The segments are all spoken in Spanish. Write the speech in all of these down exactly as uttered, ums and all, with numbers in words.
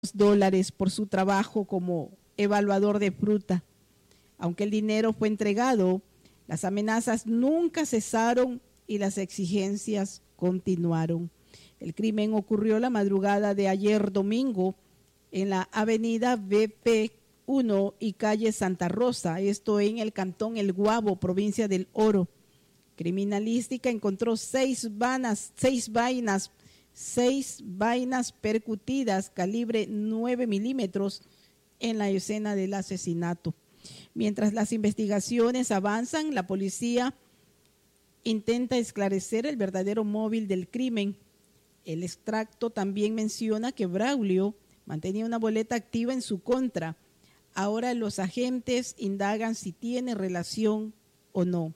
dólares por su trabajo como evaluador de fruta. Aunque el dinero fue entregado, las amenazas nunca cesaron y las exigencias continuaron. El crimen ocurrió la madrugada de ayer domingo en la avenida B P uno y calle Santa Rosa, esto en el cantón El Guabo, provincia del Oro. Criminalística encontró seis vanas, seis vainas, seis vainas percutidas calibre nueve milímetros en la escena del asesinato. Mientras las investigaciones avanzan, la policía intenta esclarecer el verdadero móvil del crimen. El extracto también menciona que Braulio mantenía una boleta activa en su contra. Ahora los agentes indagan si tiene relación o no.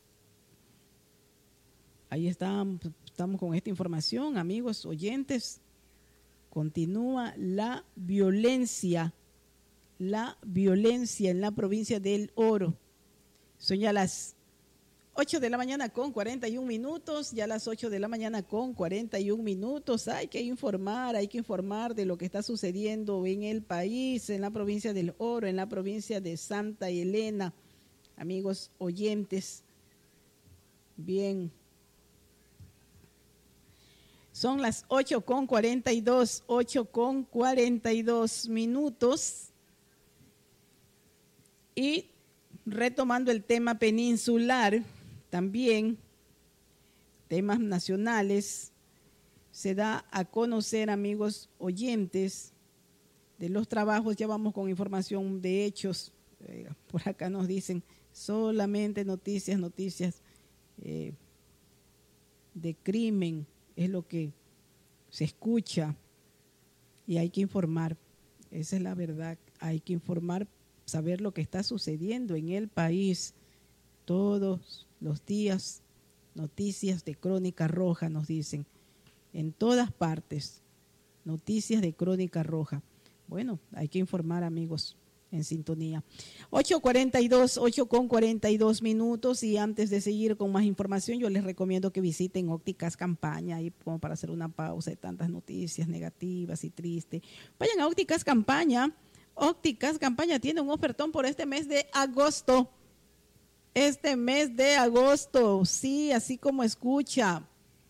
Ahí estamos, estamos con esta información, amigos oyentes. Continúa la violencia, la violencia en la provincia del Oro. Son ya las ocho de la mañana con cuarenta y un minutos, ya las ocho de la mañana con cuarenta y un minutos. Hay que informar, hay que informar de lo que está sucediendo en el país, en la provincia del Oro, en la provincia de Santa Elena. Amigos oyentes, bien. Son las ocho con cuarenta y dos, ocho con cuarenta y dos minutos. Y retomando el tema peninsular, también temas nacionales, se da a conocer, amigos oyentes, de los trabajos. Ya vamos con información de hechos. Eh, por acá nos dicen solamente noticias, noticias eh, de crimen. Es lo que se escucha y hay que informar. Esa es la verdad. Hay que informar, saber lo que está sucediendo en el país. Todos los días, noticias de Crónica Roja nos dicen. En todas partes, noticias de Crónica Roja. Bueno, hay que informar, amigos, en sintonía. ocho cuarenta y dos, ocho con cuarenta y dos minutos, y antes de seguir con más información, yo les recomiendo que visiten Ópticas Campaña, ahí como para hacer una pausa de tantas noticias negativas y tristes. Vayan a Ópticas Campaña. Ópticas Campaña tiene un ofertón por este mes de agosto. Este mes de agosto, sí, así como escucha.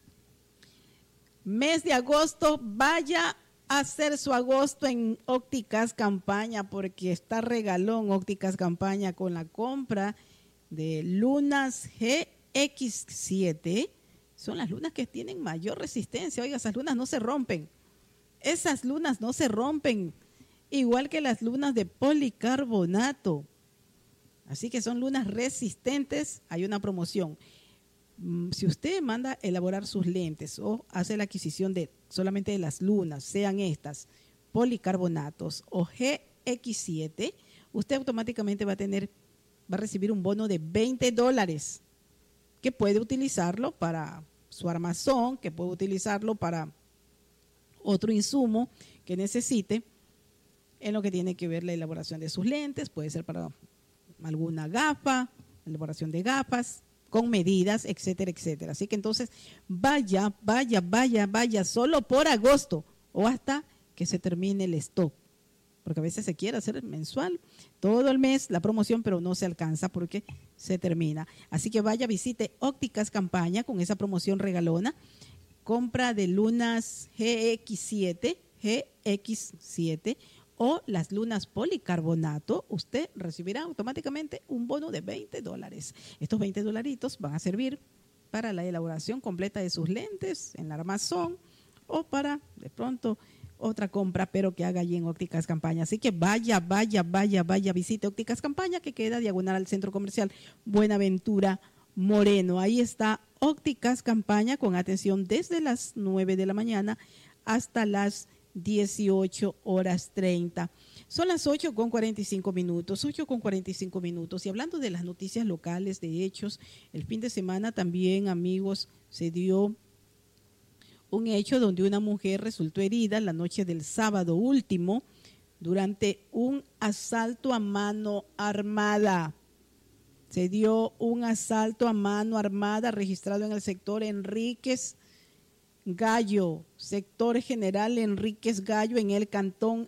Mes de agosto, vaya a hacer su agosto en Ópticas Campaña, porque está regalón Ópticas Campaña con la compra de lunas G X siete. Son las lunas que tienen mayor resistencia. Oiga, esas lunas no se rompen. Esas lunas no se rompen. Igual que las lunas de policarbonato. Así que son lunas resistentes. Hay una promoción. Si usted manda elaborar sus lentes o hace la adquisición de solamente de las lunas, sean estas policarbonatos o G X siete, usted automáticamente va a tener, va a recibir un bono de veinte dólares que puede utilizarlo para su armazón, que puede utilizarlo para otro insumo que necesite en lo que tiene que ver la elaboración de sus lentes. Puede ser para alguna gafa, elaboración de gafas, con medidas, etcétera, etcétera. Así que entonces vaya, vaya, vaya, vaya, solo por agosto o hasta que se termine el stock. Porque a veces se quiere hacer mensual, todo el mes la promoción, pero no se alcanza porque se termina. Así que vaya, visite Ópticas Campaña con esa promoción regalona. Compra de lunas G X siete, G X siete o las lunas policarbonato, usted recibirá automáticamente un bono de veinte dólares. Estos veinte dolaritos van a servir para la elaboración completa de sus lentes en el armazón o para, de pronto, otra compra, pero que haga allí en Ópticas Campaña. Así que vaya, vaya, vaya, vaya, visite Ópticas Campaña, que queda diagonal al Centro Comercial Buenaventura Moreno. Ahí está Ópticas Campaña con atención desde las nueve de la mañana hasta las dieciocho horas treinta. Son las ocho con cuarenta y cinco minutos, ocho con cuarenta y cinco minutos. Y hablando de las noticias locales, de hechos, el fin de semana también, amigos, se dio un hecho donde una mujer resultó herida la noche del sábado último durante un asalto a mano armada. Se dio un asalto a mano armada registrado en el sector Enríquez Gallo, sector general Enríquez Gallo en el Cantón